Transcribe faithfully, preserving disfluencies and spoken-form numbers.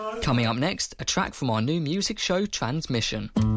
Coming up next, a track from our new music show Transmission.